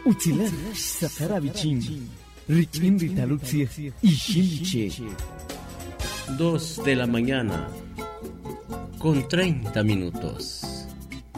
Utzila Sakarabichin, Rikin Ritaluxia y Shilche. 2 de la mañana, con 30 minutos.